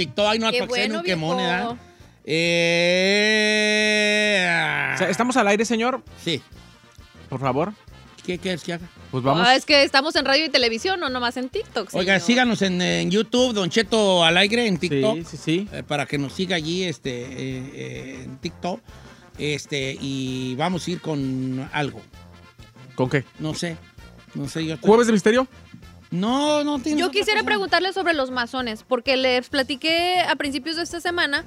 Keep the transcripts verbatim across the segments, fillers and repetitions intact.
TikTok. Ay, no, Qué para que sea bueno, un quemón, viejo. ¿verdad? Eh... O sea, ¿estamos al aire, señor? Sí. Por favor. ¿Qué quieres que haga? Pues vamos. Ah, es que estamos en radio y televisión, no nomás en TikTok. Oiga, señor. síganos en, en YouTube, Don Cheto al aire, en TikTok. Sí, sí, sí. Eh, para que nos siga allí este, eh, eh, en TikTok. Este, y vamos a ir con algo. ¿Con qué? No sé. No sé, yo estoy... ¿Jueves de misterio? No, no tiene. Yo quisiera preguntarle sobre los masones, porque les platiqué a principios de esta semana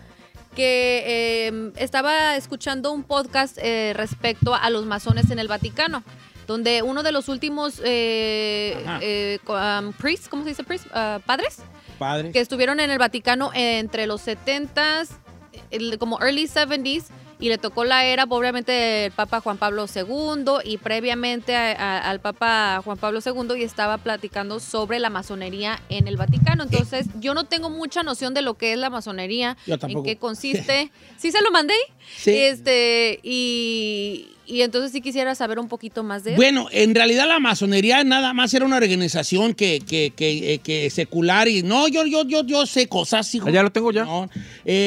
que eh, estaba escuchando un podcast eh, respecto a los masones en el Vaticano, donde uno de los últimos eh, eh, um, priests, ¿cómo se dice priest? Uh, padres, Padre. que estuvieron en el Vaticano entre los setentas, el- como early seventies, y le tocó la era, obviamente, el Papa Juan Pablo segundo, y previamente a- a- al Papa Juan Pablo segundo, y estaba platicando sobre la masonería en el Vaticano. Entonces, yo no tengo mucha noción de lo que es la masonería, Yo en tampoco. qué consiste. ¿Sí se lo mandé? Sí. Este, y, y entonces sí quisiera saber un poquito más de eso. Bueno, en realidad la masonería nada más era una organización que, que, que, eh, que secular y no, yo, yo, yo, yo sé cosas, hijo. Ya lo tengo ya. No,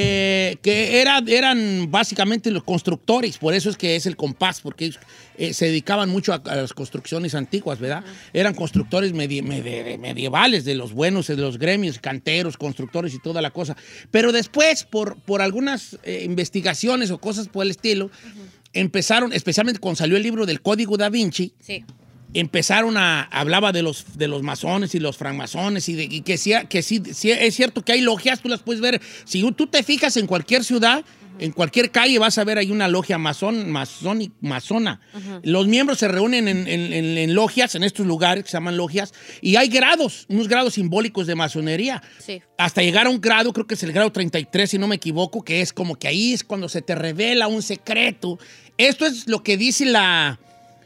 eh, que era, eran básicamente los constructores, por eso es que es el compás, porque ellos eh, se dedicaban mucho a, a las construcciones antiguas, ¿verdad? Eran constructores medie- medie- medievales, de los buenos, de los gremios, canteros, constructores y toda la cosa. Pero después, por, por algunas eh, investigaciones o cosas por el estilo, empezaron, especialmente cuando salió el libro del Código Da Vinci, Sí. empezaron a, hablaba de los, de los masones y los francmasones y, de, y que, sí, que sí, sí, es cierto que hay logias, tú las puedes ver. Si tú te fijas en cualquier ciudad, en cualquier calle vas a ver ahí una logia masón, masón y masona. Los miembros se reúnen en, en- en- en logias, en estos lugares que se llaman logias, y hay grados, unos grados simbólicos de masonería. Sí. Hasta llegar a un grado, creo que es el grado treinta y tres, si no me equivoco, que es como que ahí es cuando se te revela un secreto. Esto es lo que dice la,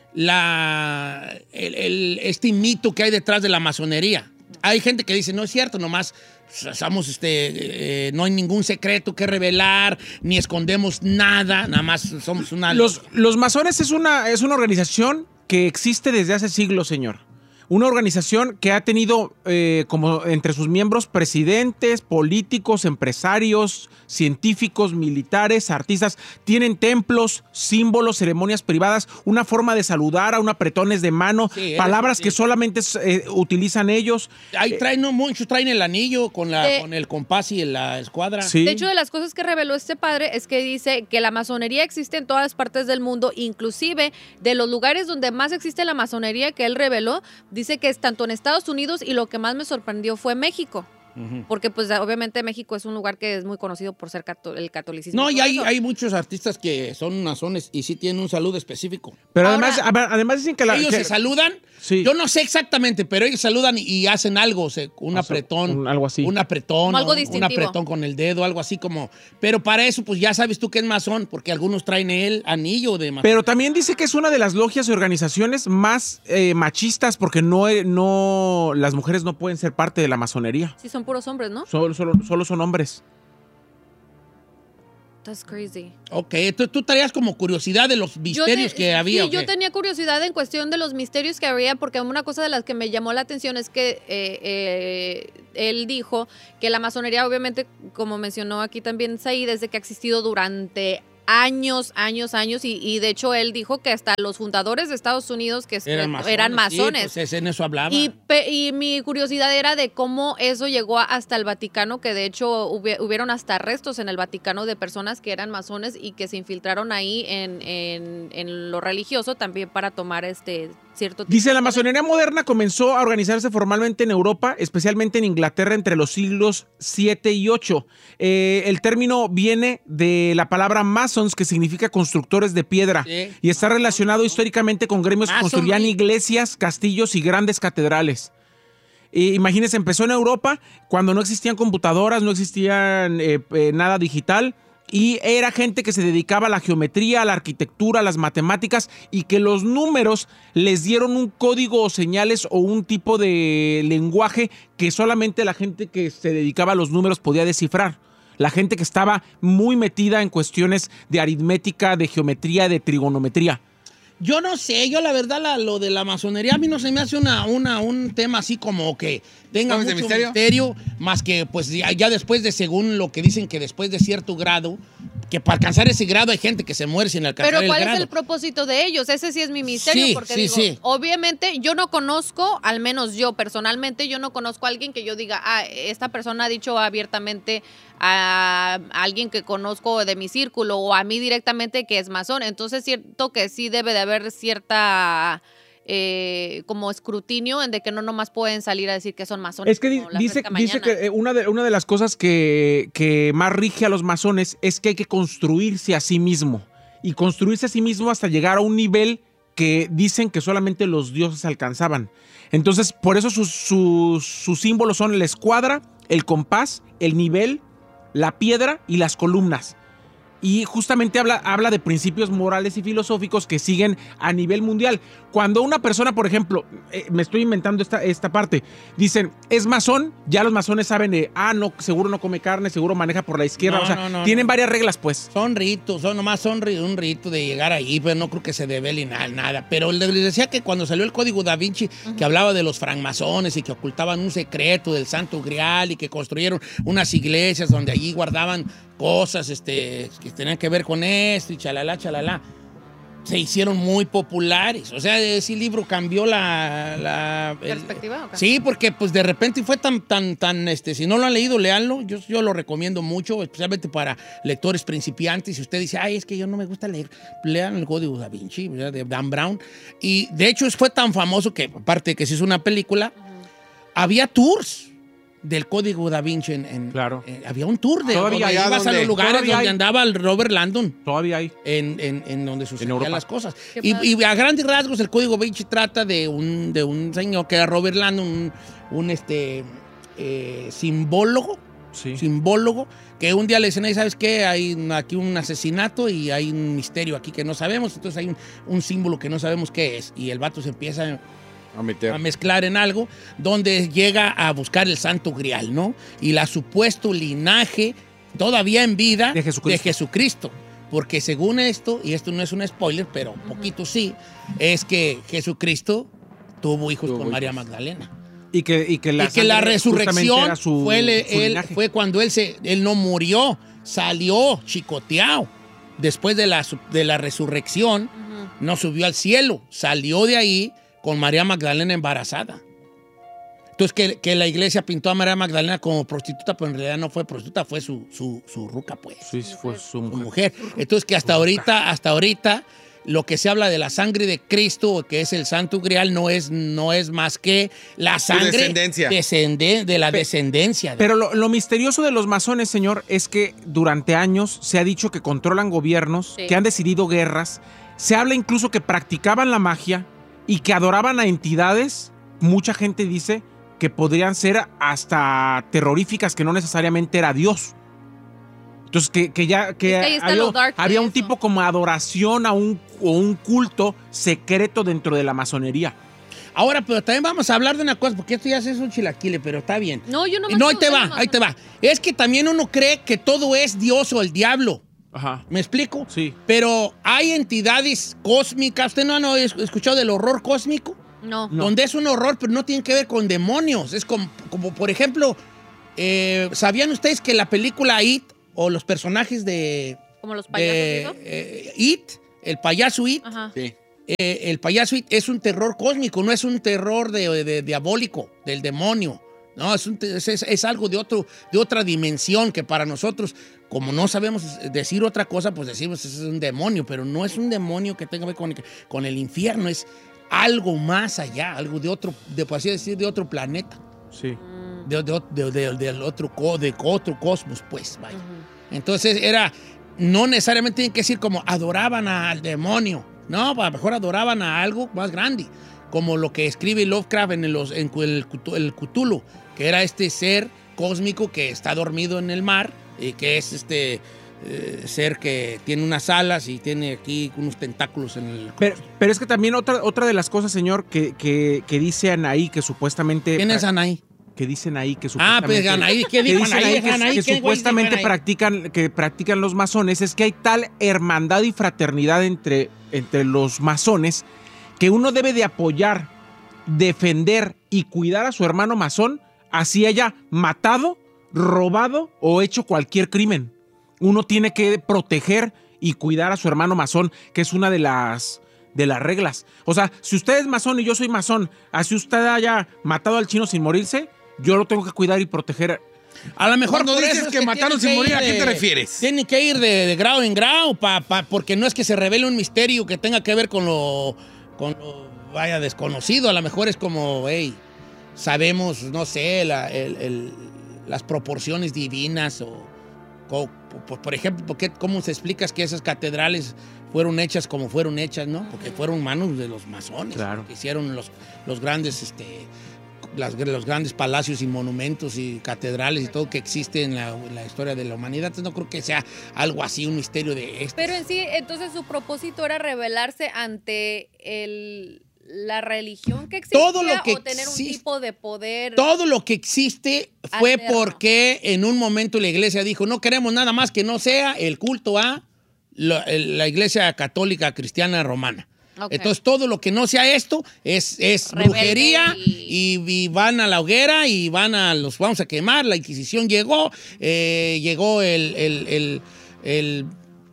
la, el, el- este mito que hay detrás de la masonería. Hay gente que dice, no es cierto, nomás somos, este, eh, no hay ningún secreto que revelar, ni escondemos nada, nada más somos una... Los, los masones es una, es una organización que existe desde hace siglos, señor. Una organización que ha tenido eh, como entre sus miembros presidentes, políticos, empresarios, científicos, militares, artistas. Tienen templos, símbolos, ceremonias privadas, una forma de saludar, a un apretones de mano, Sí, palabras sí. que solamente eh, utilizan ellos. Ahí traen, no, muchos traen el anillo con, la, De- con el compás y la escuadra. Sí. De hecho, de las cosas que reveló este padre es que dice que la masonería existe en todas partes del mundo, inclusive de los lugares donde más existe la masonería que él reveló, dice que es tanto en Estados Unidos, y lo que más me sorprendió fue México. Ujú. Porque pues obviamente México es un lugar que es muy conocido por ser cató- el catolicismo. No, y y todo hay, eso. hay muchos artistas que son masones y sí tienen un saludo específico. Pero Ahora- además, a ver, además dicen que la... Ellos que- se saludan. Sí. Yo no sé exactamente, pero ellos saludan y, y hacen algo, o sea, un O sea, apretón. un- algo así. Un apretón. Como algo un- un, distintivo. apretón con el dedo, algo así como. Pero para eso, pues ya sabes tú que es masón, porque algunos traen el anillo de masón. Pero también dice que es una de las logias y organizaciones más eh, machistas porque no, eh, no, las mujeres no pueden ser parte de la masonería. Sí, son puros hombres, ¿no? Solo, solo, solo son hombres. That's crazy. Ok, entonces tú traías como curiosidad de los Yo misterios te- que había. Sí, ¿o yo qué? tenía curiosidad en cuestión de los misterios que había, porque una cosa de las que me llamó la atención es que eh, eh, él dijo que la masonería, obviamente, como mencionó aquí también Said, desde que ha existido durante años, años, años, y, y de hecho él dijo que hasta los fundadores de Estados Unidos que Eran masones. eran masones. Sí, pues es- en eso hablaba. Y, pe- y mi curiosidad era de cómo eso llegó a- hasta el Vaticano, que de hecho hubi- hubieron hasta arrestos en el Vaticano de personas que eran masones y que se infiltraron ahí en, en- en lo religioso también para tomar este cierto tipo Dice, la de- masonería moderna comenzó a organizarse formalmente en Europa, especialmente en Inglaterra, entre los siglos siete y ocho. Eh, el término viene de la palabra masons, que significa constructores de piedra, Sí. y está relacionado históricamente con gremios que Masonry. construían iglesias, castillos y grandes catedrales. Eh, imagínense, empezó en Europa cuando no existían computadoras, no existían eh, eh, nada digital, y era gente que se dedicaba a la geometría, a la arquitectura, a las matemáticas, y que los números les dieron un código o señales o un tipo de lenguaje que solamente la gente que se dedicaba a los números podía descifrar. La gente que estaba muy metida en cuestiones de aritmética, de geometría, de trigonometría. Yo no sé, yo la verdad la, lo de la masonería a mí no se me hace una, una, un tema así como que tenga mucho misterio? misterio, más que pues ya, ya después de, según lo que dicen que después de cierto grado, que para alcanzar ese grado hay gente que se muere sin alcanzar el grado. Pero ¿cuál es el propósito de ellos? Ese sí es mi misterio, sí, porque sí, digo, sí. obviamente yo no conozco, al menos yo personalmente, yo no conozco a alguien que yo diga, ah, esta persona ha dicho abiertamente a alguien que conozco de mi círculo o a mí directamente que es masón. Entonces siento que sí debe de haber cierta... Eh, como escrutinio en de que no nomás pueden salir a decir que son masones. Es que di- dice, dice que una de, una de las cosas que, que más rige a los masones es que hay que construirse a sí mismo y construirse a sí mismo hasta llegar a un nivel que dicen que solamente los dioses alcanzaban. Entonces, por eso sus, sus, sus símbolos son la escuadra, el compás, el nivel, la piedra y las columnas. Y justamente habla, habla de principios morales y filosóficos que siguen a nivel mundial. Cuando una persona, por ejemplo, eh, me estoy inventando esta, esta parte, dicen, es masón, ya los masones saben, de, ah, no, seguro no come carne, seguro maneja por la izquierda. No, o sea, no, no, tienen no. varias reglas, pues. Son ritos, son nomás son ri- un rito de llegar ahí, pero no creo que se devele nada, nada. Pero les decía que cuando salió el Código Da Vinci, uh-huh. que hablaba de los francmasones y que ocultaban un secreto del Santo Grial y que construyeron unas iglesias donde allí guardaban cosas este, que tenían que ver con esto y chalala, chalala, se hicieron muy populares. O sea, ese libro cambió la... la el, ¿Perspectiva? Okay. Sí, porque pues de repente fue tan, tan, tan, este, si no lo han leído, léanlo. Yo, yo lo recomiendo mucho, especialmente para lectores principiantes. Si usted dice, ay, es que yo no me gusta leer, lean el Código Da Vinci, ¿verdad? De Dan Brown. Y de hecho fue tan famoso que, aparte de que se hizo una película, uh-huh. había tours del Código Da Vinci en, en claro. Eh, había un tour de todavía donde hay, ibas a los lugares donde hay. andaba el Robert Landon. Todavía hay. En, en, en donde sucedían las cosas. Y, y a grandes rasgos el Código Da Vinci trata de un, de un señor que era Robert Landon, un, un este, eh, simbólogo, sí. simbólogo, que un día le dicen, ¿sabes qué? Hay aquí un asesinato y hay un misterio aquí que no sabemos, entonces hay un, un símbolo que no sabemos qué es. Y el vato se empieza A, meter. a mezclar en algo, donde llega a buscar el Santo Grial, ¿no? Y la supuesto linaje, todavía en vida, de Jesucristo. de Jesucristo. Porque según esto, y esto no es un spoiler, pero un poquito sí, es que Jesucristo tuvo hijos tuvo con hijos. María Magdalena. Y que, y que la, y que la resurrección su, fue, le, su él, fue cuando él, se, él no murió, salió chicoteado. Después de la, de la resurrección, uh-huh. no subió al cielo, salió de ahí con María Magdalena embarazada. Entonces, que, que la iglesia pintó a María Magdalena como prostituta, pero en realidad no fue prostituta, fue su, su, su ruca, pues. Sí, fue su mujer. Su mujer. Entonces, que hasta ahorita, hasta ahorita, lo que se habla de la sangre de Cristo, que es el Santo Grial, no es, no es más que la sangre descendencia. Descende, de la Pe- descendencia. De pero lo, lo misterioso de los masones, señor, es que durante años se ha dicho que controlan gobiernos, sí. que han decidido guerras. Se habla incluso que practicaban la magia y que adoraban a entidades, mucha gente dice que podrían ser hasta terroríficas, que no necesariamente era Dios. Entonces, que, que ya que es que había, había un tipo como adoración a un, o un culto secreto dentro de la masonería. Ahora, pero también vamos a hablar de una cosa, porque esto ya es un chilaquile, pero está bien. No, yo no me No, ahí te va, ahí te va. Es que también uno cree que todo es Dios o el diablo. Ajá. ¿Me explico? Sí. Pero hay entidades cósmicas. ¿Usted no ha escuchado del horror cósmico? No. no. Donde es un horror, pero no tiene que ver con demonios. Es como, como por ejemplo, eh, ¿sabían ustedes que la película It o los personajes de... Como los payasos, de, eh, It, el payaso It, Ajá. Sí. eh, el payaso It es un terror cósmico, no es un terror de, de, de diabólico, del demonio. No, es, un, es, es algo de, otro, de otra dimensión que para nosotros, como no sabemos decir otra cosa, pues decimos es un demonio, pero no es un demonio que tenga que ver con, con el infierno, es algo más allá, algo de otro, de, por así decir, de otro planeta. Sí. De, de, de, de, de otro, de otro cosmos, pues, vaya. Uh-huh. Entonces era, no necesariamente tienen que decir como adoraban al demonio, no, a lo mejor adoraban a algo más grande, como lo que escribe Lovecraft en el, en el, el Cthulhu, que era este ser cósmico que está dormido en el mar y que es este eh, ser que tiene unas alas y tiene aquí unos tentáculos en el... Pero, pero es que también otra, otra de las cosas, señor, que, que, que dice Anaí, que supuestamente... ¿Quién es Anaí? que dicen ahí que Ah, pues supuestamente... Anaí, ¿qué que dijo dicen Anaí? ahí que, Anaí, que ¿qué güey supuestamente dijo Anaí? practican, que practican los masones es que hay tal hermandad y fraternidad entre, entre los masones que uno debe de apoyar, defender y cuidar a su hermano masón así haya matado, robado o hecho cualquier crimen. Uno tiene que proteger y cuidar a su hermano masón, que es una de las, de las reglas. O sea, si usted es masón y yo soy masón, así usted haya matado al chino sin morirse, yo lo tengo que cuidar y proteger. A lo mejor Cuando por dices eso es que mataron tiene sin morir, ir ¿a qué de- te refieres? Tiene que ir de, de grado en grado, pa, pa, porque no es que se revele un misterio que tenga que ver con lo, con lo vaya desconocido. A lo mejor es como, hey, sabemos, no sé, la- el- el- las proporciones divinas o, o, por, por ejemplo, ¿por qué- ¿cómo se explicas que esas catedrales fueron hechas como fueron hechas, no? Porque fueron manos de los masones, Claro. que hicieron los, los grandes, este, las- los grandes palacios y monumentos y catedrales y todo que existe en la, en la historia de la humanidad. Entonces no creo que sea algo así, un misterio de esto. Pero en sí, entonces su propósito era rebelarse ante el, la religión que existía Todo lo que o tener un existe- tipo de poder. Todo lo que existe fue Alterno. porque en un momento la iglesia dijo, no queremos nada más que no sea el culto a la, el- la iglesia católica cristiana romana. Ok. Entonces todo lo que no sea esto es, es Rebelde brujería y- y... y van a la hoguera y van a los vamos a quemar. La Inquisición llegó, eh, llegó el, el, el, el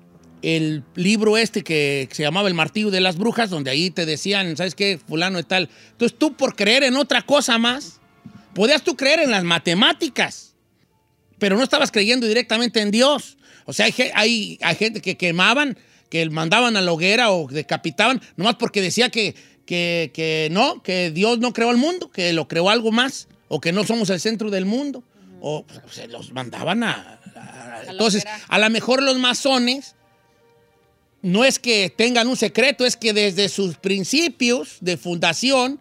el libro este que se llamaba El Martillo de las Brujas, donde ahí te decían, ¿sabes qué? Fulano de tal. Entonces tú por creer en otra cosa más, podías tú creer en las matemáticas, pero no estabas creyendo directamente en Dios. O sea, hay, ge- hay, hay gente que quemaban, que mandaban a la hoguera o decapitaban, nomás porque decía que, que, que no, que Dios no creó el mundo, que lo creó algo más, o que no somos el centro del mundo. O pues, se los mandaban a... a- la entonces, hoguera. a lo mejor los masones no es que tengan un secreto, es que desde sus principios de fundación,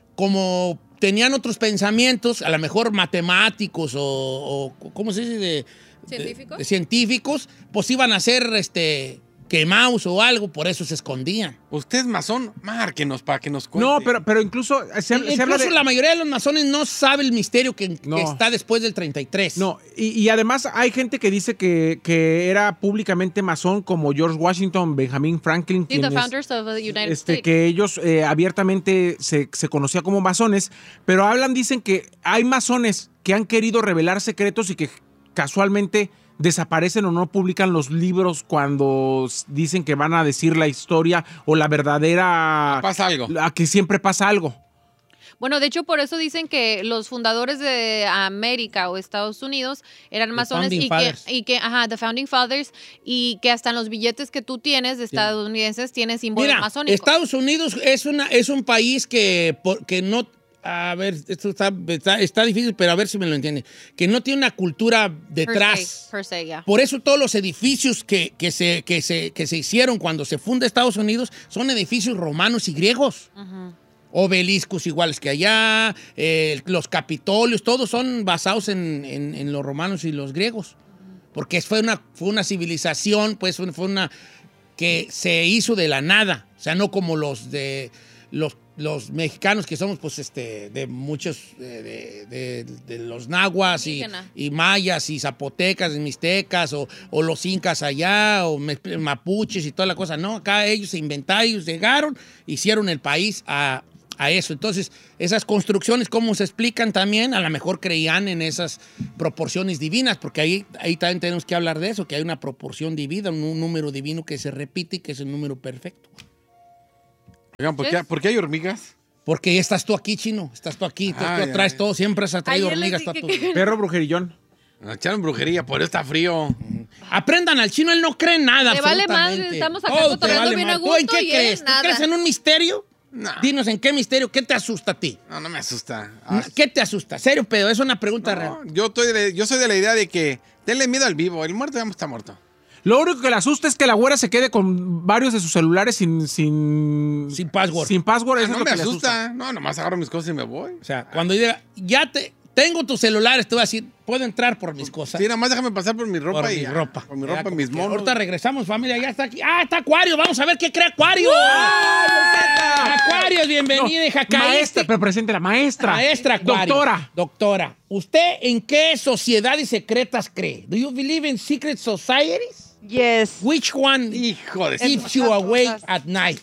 como tenían otros pensamientos, a lo mejor matemáticos o, o ¿cómo se dice? De, ¿Científicos? De, de científicos, pues iban a ser este, quemados o algo, por eso se escondían. Usted es masón, márquenos para que nos cuente. No, pero, pero incluso se, se habla Incluso de... la mayoría de los masones no sabe el misterio que, No. que está después del treinta y tres. No, y, y además hay gente que dice que, que era públicamente masón, como George Washington, Benjamin Franklin, Sí, the quienes, founders of the United este, States. que ellos eh, abiertamente se, se conocía como masones, pero hablan, dicen que hay masones que han querido revelar secretos y que casualmente desaparecen o no publican los libros cuando s- dicen que van a decir la historia o la verdadera... Pasa algo. A que siempre pasa algo. Bueno, de hecho, por eso dicen que los fundadores de América o Estados Unidos eran masones Founding y que, Fathers. y que, ajá, the Founding Fathers, y que hasta en los billetes que tú tienes de estadounidenses tienen símbolos Mira, masónicos. Estados Unidos es, una, es un país que, por- que no... A ver, esto está, está, está difícil, pero a ver si me lo entiende. Que no tiene una cultura Per se, detrás. per se, ya. Por eso todos los edificios que, que, se, que, se, que se hicieron cuando se funda Estados Unidos son edificios romanos y griegos. Obeliscos iguales que allá, eh, los capitolios, todos son basados en, en- en los romanos y los griegos. Porque fue una, fue una civilización, pues fue fue una que se hizo de la nada. O sea, no como los de los, los mexicanos que somos, pues, este, de muchos, de, de- de- de los nahuas y, Indígena. y mayas y zapotecas y mixtecas o, o los incas allá o me- mapuches y toda la cosa. No, acá ellos se inventaron, ellos llegaron, hicieron el país a, a eso. Entonces, esas construcciones, ¿cómo se explican también? A lo mejor creían en esas proporciones divinas, porque ahí, ahí también tenemos que hablar de eso, que hay una proporción divina, un, un número divino que se repite y que es el número perfecto. Oigan, ¿por qué, ¿por qué hay hormigas? Porque estás tú aquí, chino, estás tú aquí, tú, Ay, tú traes ay. todo, siempre has traído Ayer les hormigas. dije tú- que- Perro brujerillón. Me echaron brujería, por eso está frío. Aprendan al chino, él no cree en nada. Te vale absolutamente. madre, estamos acá Todo te cotorreando vale bien madre. a ¿Tú en gusto qué y él crees? ¿Tú nada. crees en un misterio? No, Dinos, ¿en qué misterio? ¿Qué te asusta a ti? no, no me asusta. Ah, ¿Qué te asusta? Serio, pero es una pregunta real. no, yo, estoy de, yo soy de la idea de que tenle miedo al vivo. El muerto ya está muerto. Lo único que le asusta es que la güera se quede con varios de sus celulares sin... Sin, Sin password. Sin password, Ah, eso no es lo me que le asusta. asusta. No, nomás agarro mis cosas y me voy. O sea, cuando diga, ya te tengo tus celulares, te voy a decir, ¿Puedo entrar por mis cosas? Sí, nada más déjame pasar por mi ropa Por y mi ya. ropa. Por mi ropa, Ya, mis porque monos. Ahorita regresamos, familia, ya está aquí. ¡Ah, está Acuario! Vamos a ver qué cree Acuario. Acuario, bienvenida, hija. Maestra, pero presente la maestra. Maestra Acuario. Doctora. Doctora, ¿usted en qué sociedades secretas cree? Do you believe in secret societies? Yes. Which one Hijo de... keeps you muchas awake cosas. at night?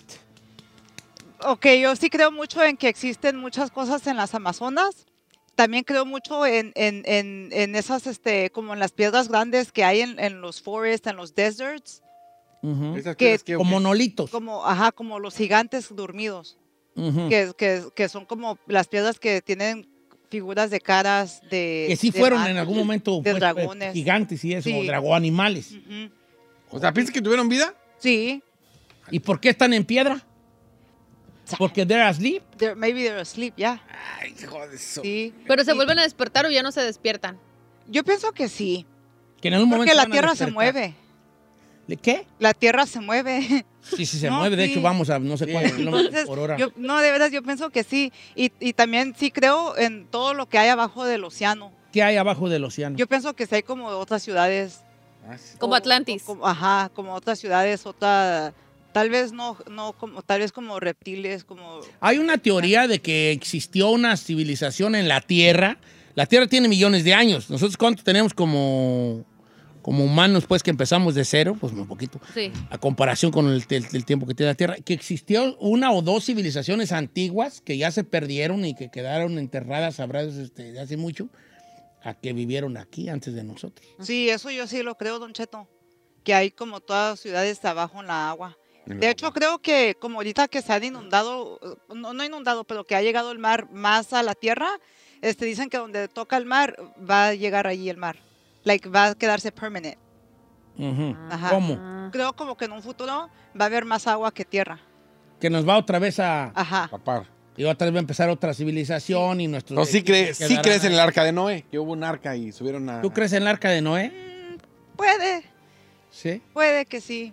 Ok, yo sí creo mucho en que existen muchas cosas en las Amazonas. También creo mucho en, en, en, en esas, este, como en las piedras grandes que hay en, en los forests, en los deserts. Ujú. Esas que- cosas que- Como monolitos. Como, ajá, como los gigantes dormidos. Ujú. Que, que, que son como las piedras que tienen figuras de caras de... Que sí de fueron mar- en algún momento de pues, dragones. gigantes y eso, Sí. o dragón animales. Ujú. O sea, ¿piensas que tuvieron vida? Sí. ¿Y por qué están en piedra? Porque they're asleep. They're- maybe they're asleep, ya. Ay, hijo de eso. Sí. Pero se Sí. vuelven a despertar o ya no se despiertan. Yo pienso que sí. Que en algún Porque momento la van a tierra se despertar. mueve. ¿De qué? La tierra se mueve. Sí, sí, se No, mueve. De sí. hecho, vamos a no sé cuántos kilómetros Entonces, por hora. yo, no, de verdad, yo pienso que sí. Y, y también sí creo en todo lo que hay abajo del océano. ¿Qué hay abajo del océano? Yo pienso que sí hay como otras ciudades. Ah, sí. Como o- Atlantis. o como- ajá, como otras ciudades, otra... Tal vez no, no como, tal vez como reptiles, como... Hay una teoría de que existió una civilización en la Tierra. La Tierra tiene millones de años. Nosotros, ¿cuánto tenemos como, como humanos, pues, que empezamos de cero? Pues muy poquito. Sí. A comparación con el, el- el tiempo que tiene la Tierra. Que existió una o dos civilizaciones antiguas que ya se perdieron y que quedaron enterradas, sabrás, este, de hace mucho, a que vivieron aquí antes de nosotros. Sí, eso yo sí lo creo, Don Cheto. Que hay como todas ciudades abajo en la agua. De hecho, creo que como ahorita que se han inundado, no, no inundado, pero que ha llegado el mar más a la tierra, este, dicen que donde toca el mar va a llegar allí el mar. Like, va a quedarse permanent. Ujú. Ajá. ¿Cómo? Creo como que en un futuro va a haber más agua que tierra. Que nos va otra vez a... Ajá. Papá. Y otra vez va a empezar otra civilización y nuestros... No, sí, vecinos cre- sí quedarán crees en ahí. el arca de Noé, que hubo un arca y subieron a... ¿Tú crees en el arca de Noé? Mm, puede, Sí. puede que sí.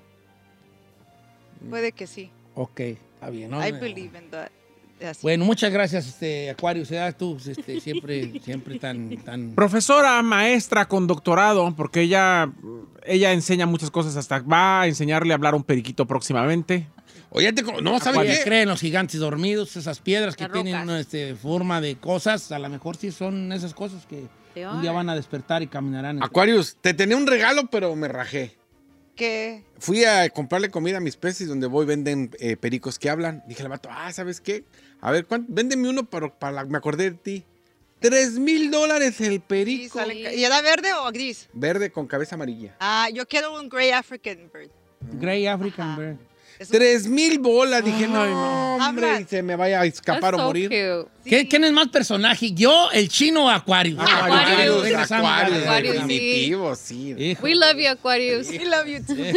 Puede que sí. Ok, está bien. ¿no? I believe in that. Así. Bueno, muchas gracias, este, Acuario. Sea tú este, siempre, siempre tan, tan... Profesora, maestra con doctorado, porque ella, ella enseña muchas cosas, hasta va a enseñarle a hablar a un periquito próximamente. Oye, te co- no, ¿sabes Acuario qué? cree en los gigantes dormidos, esas piedras que Las tienen rocas. una, este, forma de cosas. A lo mejor sí son esas cosas que Sí, un día van a despertar y caminarán. en- Aquarius, te tenía un regalo, pero me rajé. Que Fui a comprarle comida a mis peces, donde voy venden eh, pericos que hablan. Dije al vato, ah, ¿sabes qué? A ver, ¿cuánto? Véndeme uno para, para me acordé de ti. Tres mil dólares el sí perico. salen ca- ¿Y era verde o gris? Verde con cabeza amarilla. Ah, yo quiero un Grey African Bird. Grey African Ajá. Bird. Es un- Tres mil bolas. Dije, no, Ay, no. hombre, Habla. y se me vaya a escapar That's o so morir. cute. Sí. ¿Qué- ¿Quién es más personaje? ¿Yo, el chino o Acuario? Aquarius. Regresamos. Aquarius, Aquarius, sí. definitivo, sí. Hijo We love you, Aquarius. We love you too.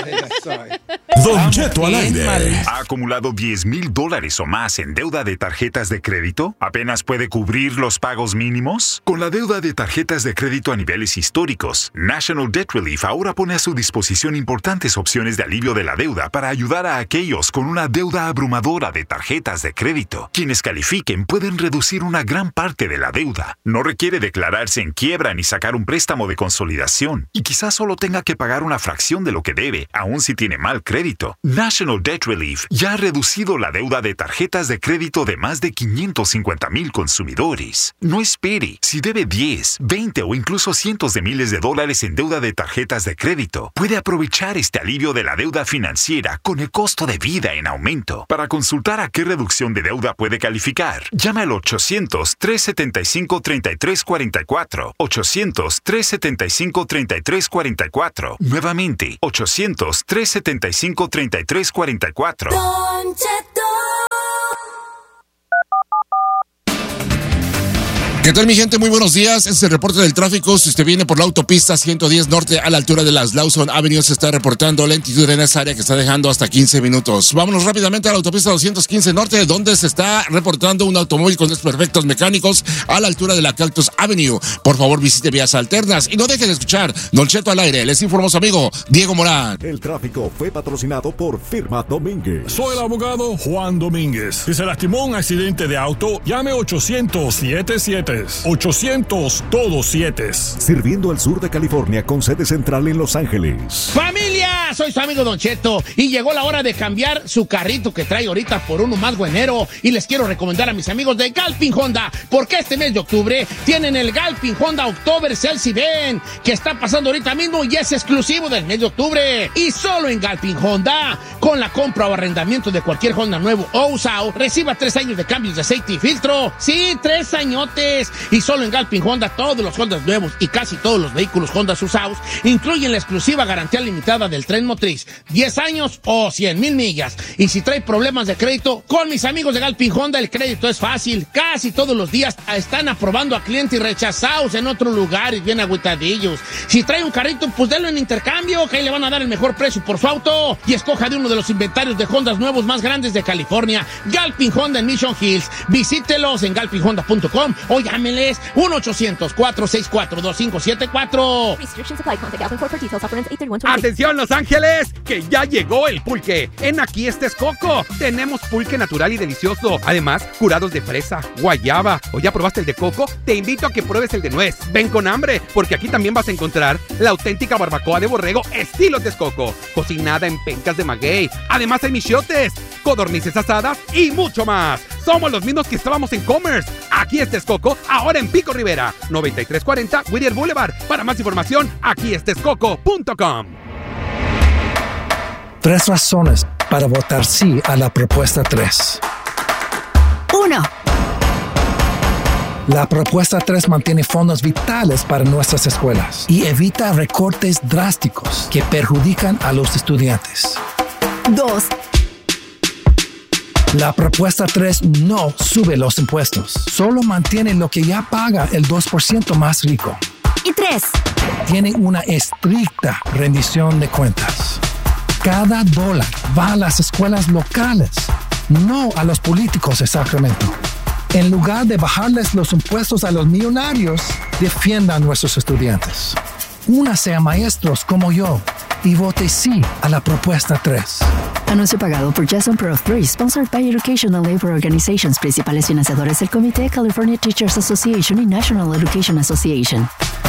Don Cheto al bien, aire. mal. ¿Ha acumulado diez mil dólares o más en deuda de tarjetas de crédito? ¿Apenas puede cubrir los pagos mínimos? Con la deuda de tarjetas de crédito a niveles históricos, National Debt Relief ahora pone a su disposición importantes opciones de alivio de la deuda para ayudar a aquellos con una deuda abrumadora de tarjetas de crédito. Quienes califiquen pueden reducir una gran parte de la deuda. No requiere declararse en quiebra ni sacar un préstamo de consolidación. Y quizás solo tenga que pagar una fracción de lo que debe, aun si tiene mal crédito. National Debt Relief ya ha reducido la deuda de tarjetas de crédito de más de quinientos cincuenta mil consumidores. No espere. Si debe diez, veinte o incluso cientos de miles de dólares en deuda de tarjetas de crédito, puede aprovechar este alivio de la deuda financiera con el costo de vida en aumento. Para consultar a qué reducción de deuda puede calificar, llama al ochocientos, trescientos setenta y cinco, treinta y tres cuarenta y cuatro. ochocientos, trescientos setenta y cinco, treinta y tres cuarenta y cuatro. Nuevamente, ochocientos, trescientos setenta y cinco, treinta y tres cuarenta y cuatro. Don Cheto. ¿Qué tal, mi gente? Muy buenos días. Este es el reporte del tráfico. Si usted viene por la autopista ciento diez norte a la altura de las Lawson Avenue, se está reportando lentitud en esa área que está dejando hasta quince minutos. Vámonos rápidamente a la autopista doscientos quince norte, donde se está reportando un automóvil con desperfectos mecánicos a la altura de la Cactus Avenue. Por favor, visite vías alternas y no deje de escuchar Don Cheto al aire. Les informó su amigo Diego Morán. El tráfico fue patrocinado por Firma Domínguez. Soy el abogado Juan Domínguez. Si se lastimó en un accidente de auto, llame ochocientos, setenta y siete, siete. ochocientos, todo siete. Sirviendo al sur de California con sede central en Los Ángeles. ¡Familia! Soy su amigo Don Cheto y llegó la hora de cambiar su carrito que trae ahorita por uno más buenero. Y les quiero recomendar a mis amigos de Galpin Honda, porque este mes de octubre tienen el Galpin Honda October Sales Event, que está pasando ahorita mismo y es exclusivo del mes de octubre. Y solo en Galpin Honda, con la compra o arrendamiento de cualquier Honda nuevo o usado, reciba tres años de cambios de aceite y filtro. Sí, tres añotes. Y solo en Galpin Honda, todos los Hondas nuevos y casi todos los vehículos Honda usados incluyen la exclusiva garantía limitada del tren motriz, diez años o cien mil millas. Y si trae problemas de crédito, con mis amigos de Galpin Honda el crédito es fácil. Casi todos los días están aprobando a clientes rechazados en otros lugares, bien agüitadillos. Si trae un carrito, pues denlo en intercambio, que ahí le van a dar el mejor precio por su auto. Y escoja de uno de los inventarios de Hondas nuevos más grandes de California, Galpin Honda en Mission Hills. Visítelos en galpin honda punto com o llámenles uno ochocientos, cuatro seis cuatro, dos cinco siete cuatro. ¡Atención, Los Ángeles! ¡Que ya llegó el pulque! En Aquí Está Coco tenemos pulque natural y delicioso. Además, curados de fresa, guayaba. ¿O ya probaste el de coco? Te invito a que pruebes el de nuez. Ven con hambre, porque aquí también vas a encontrar la auténtica barbacoa de borrego estilo Texcoco, cocinada en pencas de maguey. Además hay michiotes, codornices asadas y mucho más. Somos los mismos que estábamos en Commerce. Aquí Está Coco, ahora en Pico Rivera, noventa y tres cuarenta Whittier Boulevard. Para más información, aquí está coco punto com. Tres razones para votar sí a la propuesta tres. Uno. La propuesta tres mantiene fondos vitales para nuestras escuelas y evita recortes drásticos que perjudican a los estudiantes. Dos. La propuesta tres no sube los impuestos, solo mantiene lo que ya paga el dos por ciento más rico. Y tres. Tiene una estricta rendición de cuentas. Cada dólar va a las escuelas locales, no a los políticos de Sacramento. En lugar de bajarles los impuestos a los millonarios, defiendan a nuestros estudiantes. Únase a maestros como yo y vote sí a la propuesta tres. Anuncio pagado por Jason Pro tres, sponsored by Educational Labor Organizations, principales financiadores del Comité California Teachers Association y National Education Association.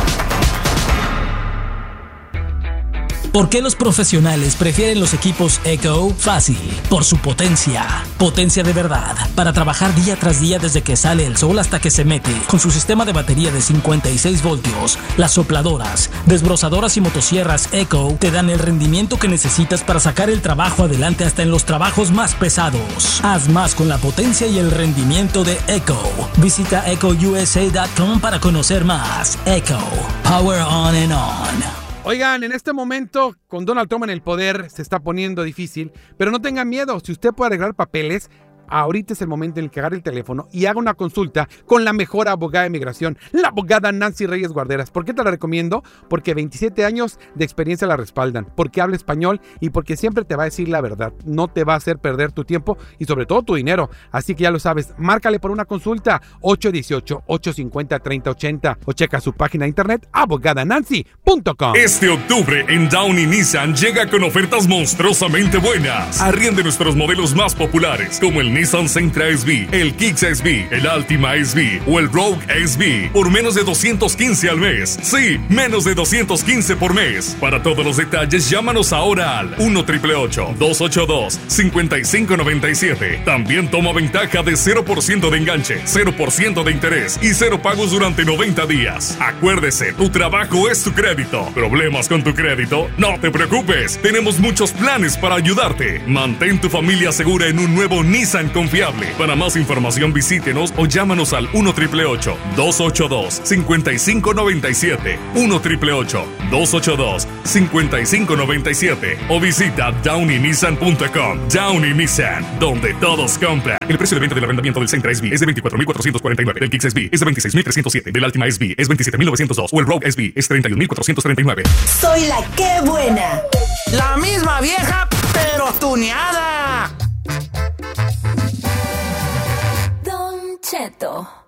¿Por qué los profesionales prefieren los equipos Echo? Fácil, por su potencia. Potencia de verdad, para trabajar día tras día desde que sale el sol hasta que se mete. Con su sistema de batería de cincuenta y seis voltios, las sopladoras, desbrozadoras y motosierras Echo te dan el rendimiento que necesitas para sacar el trabajo adelante hasta en los trabajos más pesados. Haz más con la potencia y el rendimiento de Echo. Visita echo u s a punto com para conocer más. Echo, power on and on. Oigan, en este momento, con Donald Trump en el poder, se está poniendo difícil, pero no tengan miedo. Si usted puede arreglar papeles, ahorita es el momento en el que agarre el teléfono y haga una consulta con la mejor abogada de migración, la abogada Nancy Reyes Guarderas. ¿Por qué te la recomiendo? Porque veintisiete años de experiencia la respaldan, porque habla español y porque siempre te va a decir la verdad. No te va a hacer perder tu tiempo y sobre todo tu dinero. Así que ya lo sabes, márcale por una consulta ocho uno ocho, ocho cinco cero, tres cero ocho cero o checa su página de internet abogada nancy punto com. Este octubre en Downey Nissan llega con ofertas monstruosamente buenas. Arriende nuestros modelos más populares como el Nissan Sentra S V, el Kicks S V, el Altima S V o el Rogue S V por menos de doscientos quince al mes. Sí, menos de doscientos quince por mes. Para todos los detalles, llámanos ahora al uno ocho ocho, dos ocho dos, cinco cinco nueve siete. También toma ventaja de cero por ciento de enganche, cero por ciento de interés y cero pagos durante noventa días. Acuérdese, tu trabajo es tu crédito. ¿Problemas con tu crédito? No te preocupes, tenemos muchos planes para ayudarte. Mantén tu familia segura en un nuevo Nissan confiable. Para más información visítenos o llámanos al uno ocho ocho, dos ocho dos, cinco cinco nueve siete, uno ocho ocho, dos ocho dos, cinco cinco nueve siete o visita downey nissan punto com. Downey Nissan, donde todos compran. El precio de venta del arrendamiento del Sentra S V es de veinticuatro mil cuatrocientos cuarenta y nueve, del Kicks S V es de veintiséis mil trescientos siete, del Altima S V es veintisiete mil novecientos dos o el Rogue S V es treinta y un mil cuatrocientos treinta y nueve. Soy la que buena. La misma vieja, pero tuneada. Don Cheto.